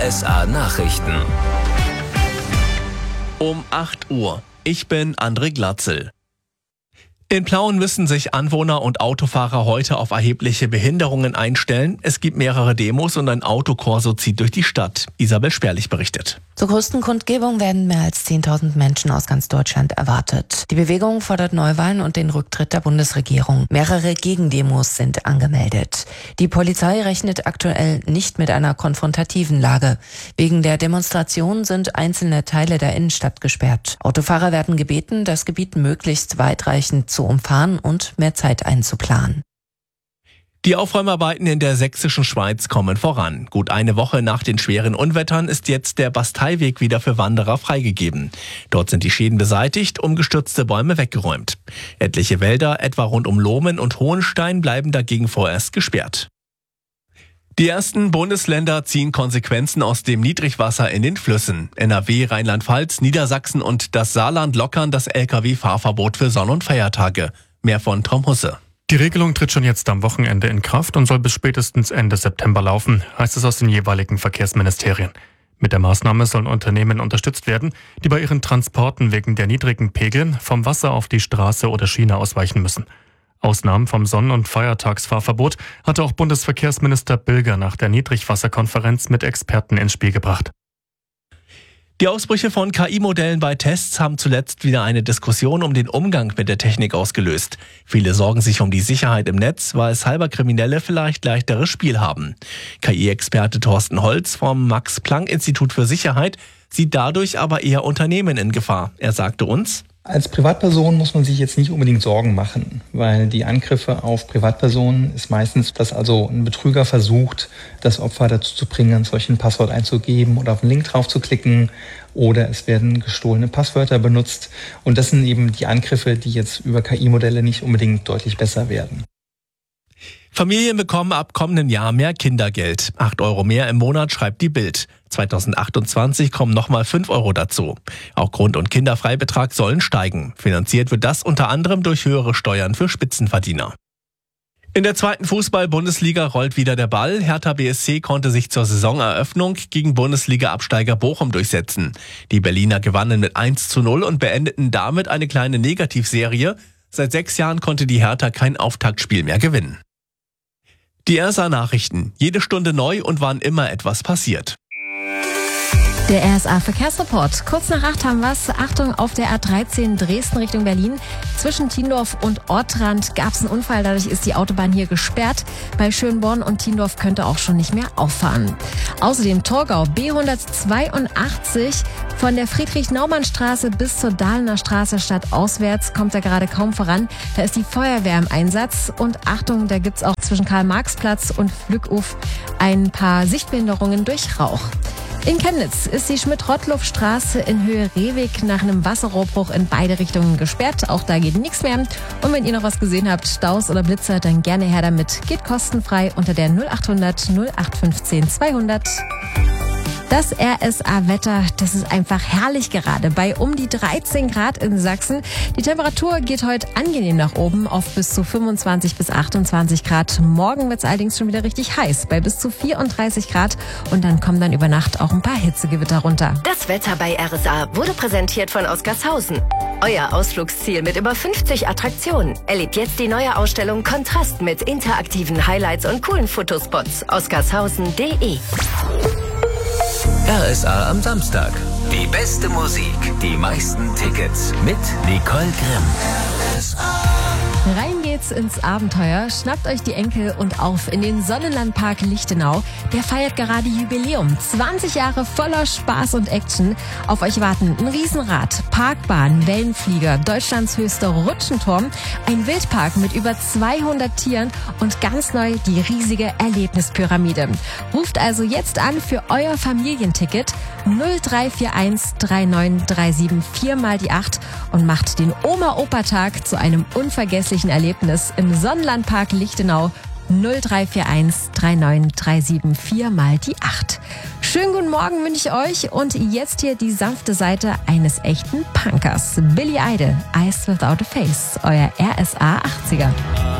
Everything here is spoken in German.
RSA Nachrichten. Um 8 Uhr. Ich bin André Glatzel. In Plauen müssen sich Anwohner und Autofahrer heute auf erhebliche Behinderungen einstellen. Es gibt mehrere Demos und ein Autokorso zieht durch die Stadt. Isabel Sperlich berichtet. Zur größten Kundgebung werden mehr als 10.000 Menschen aus ganz Deutschland erwartet. Die Bewegung fordert Neuwahlen und den Rücktritt der Bundesregierung. Mehrere Gegendemos sind angemeldet. Die Polizei rechnet aktuell nicht mit einer konfrontativen Lage. Wegen der Demonstration sind einzelne Teile der Innenstadt gesperrt. Autofahrer werden gebeten, das Gebiet möglichst weitreichend zu umfahren und mehr Zeit einzuplanen. Die Aufräumarbeiten in der sächsischen Schweiz kommen voran. Gut eine Woche nach den schweren Unwettern ist jetzt der Basteiweg wieder für Wanderer freigegeben. Dort sind die Schäden beseitigt, umgestürzte Bäume weggeräumt. Etliche Wälder, etwa rund um Lohmen und Hohenstein, bleiben dagegen vorerst gesperrt. Die ersten Bundesländer ziehen Konsequenzen aus dem Niedrigwasser in den Flüssen. NRW, Rheinland-Pfalz, Niedersachsen und das Saarland lockern das Lkw-Fahrverbot für Sonn- und Feiertage. Mehr von Tom Husse. Die Regelung tritt schon jetzt am Wochenende in Kraft und soll bis spätestens Ende September laufen, heißt es aus den jeweiligen Verkehrsministerien. Mit der Maßnahme sollen Unternehmen unterstützt werden, die bei ihren Transporten wegen der niedrigen Pegel vom Wasser auf die Straße oder Schiene ausweichen müssen. Ausnahmen vom Sonn- und Feiertagsfahrverbot hatte auch Bundesverkehrsminister Bilger nach der Niedrigwasserkonferenz mit Experten ins Spiel gebracht. Die Ausbrüche von KI-Modellen bei Tests haben zuletzt wieder eine Diskussion um den Umgang mit der Technik ausgelöst. Viele sorgen sich um die Sicherheit im Netz, weil Cyberkriminelle vielleicht leichteres Spiel haben. KI-Experte Thorsten Holz vom Max-Planck-Institut für Sicherheit sieht dadurch aber eher Unternehmen in Gefahr. Er sagte uns: Als Privatperson muss man sich jetzt nicht unbedingt Sorgen machen, weil die Angriffe auf Privatpersonen ist meistens, dass also ein Betrüger versucht, das Opfer dazu zu bringen, ein solches Passwort einzugeben oder auf einen Link drauf zu klicken, oder es werden gestohlene Passwörter benutzt. Und das sind eben die Angriffe, die jetzt über KI-Modelle nicht unbedingt deutlich besser werden. Familien bekommen ab kommendem Jahr mehr Kindergeld. 8 Euro mehr im Monat, schreibt die Bild. 2028 kommen nochmal 5 Euro dazu. Auch Grund- und Kinderfreibetrag sollen steigen. Finanziert wird das unter anderem durch höhere Steuern für Spitzenverdiener. In der zweiten Fußball-Bundesliga rollt wieder der Ball. Hertha BSC konnte sich zur Saisoneröffnung gegen Bundesliga-Absteiger Bochum durchsetzen. Die Berliner gewannen mit 1:0 und beendeten damit eine kleine Negativserie. Seit 6 Jahren konnte die Hertha kein Auftaktspiel mehr gewinnen. Die RSA Nachrichten. Jede Stunde neu und wann immer etwas passiert. Der RSA Verkehrsreport. Kurz nach 8 haben wir's. Achtung, auf der A13 Dresden Richtung Berlin. Zwischen Tiendorf und Ortrand gab es einen Unfall. Dadurch ist die Autobahn hier gesperrt. Bei Schönborn und Tiendorf könnte auch schon nicht mehr auffahren. Außerdem Torgau B182 von der Friedrich-Naumann-Straße bis zur Dahlener Straße stadtauswärts kommt er gerade kaum voran. Da ist die Feuerwehr im Einsatz. Und Achtung, da gibt's auch zwischen Karl-Marx-Platz und Flückhof ein paar Sichtbehinderungen durch Rauch. In Chemnitz ist die Schmidt-Rottluff-Straße in Höhe Rehweg nach einem Wasserrohrbruch in beide Richtungen gesperrt. Auch da geht nichts mehr. Und wenn ihr noch was gesehen habt, Staus oder Blitzer, dann gerne her damit. Geht kostenfrei unter der 0800 0815 200. Das RSA-Wetter, das ist einfach herrlich gerade. Bei um die 13 Grad in Sachsen. Die Temperatur geht heute angenehm nach oben auf bis zu 25 bis 28 Grad. Morgen wird es allerdings schon wieder richtig heiß, bei bis zu 34 Grad. Und dann kommen dann über Nacht auch ein paar Hitzegewitter runter. Das Wetter bei RSA wurde präsentiert von Oskarshausen. Euer Ausflugsziel mit über 50 Attraktionen. Erlebt jetzt die neue Ausstellung Kontrast mit interaktiven Highlights und coolen Fotospots. Oskarshausen.de. RSA am Samstag. Die beste Musik, die meisten Tickets mit Nicole Grimm. Rein geht's ins Abenteuer. Schnappt euch die Enkel und auf in den Sonnenlandpark Lichtenau. Der feiert gerade Jubiläum. 20 Jahre voller Spaß und Action. Auf euch warten ein Riesenrad, Parkbahn, Wellenflieger, Deutschlands höchster Rutschenturm, ein Wildpark mit über 200 Tieren und ganz neu die riesige Erlebnispyramide. Ruft also jetzt an für euer Familienticket 0341 3937 4 mal die 8 und macht den Oma-Opa-Tag zu einem unvergesslichen Erlebnis im Sonnenlandpark Lichtenau. 0341 3937 4 mal die 8. Schönen guten Morgen wünsche ich euch und jetzt hier die sanfte Seite eines echten Punkers. Billy Idol, Eyes Without a Face, euer RSA 80er.